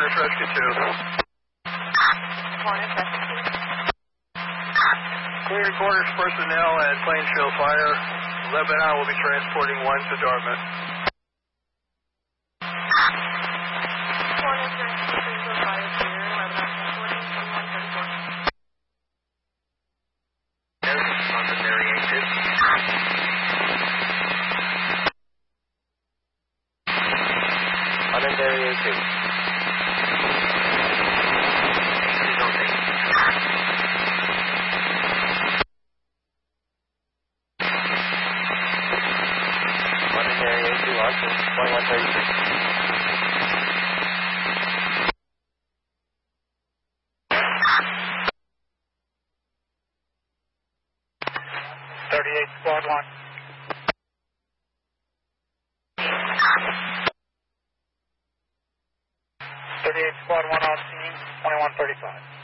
Hornets Rescue 2. Hornets Rescue 2. Cleared quarters personnel at Plainfield Fire. Lebanon will be transporting 1 to Dartmouth. Hornets Rescue 2 to Fire Clear. Lebanon transporting 2134. Yes, London Area 2. London Area 2. London Area 2, Austin, 2136. 38 Squad 1. 38 Squad 1 on scene, 2135.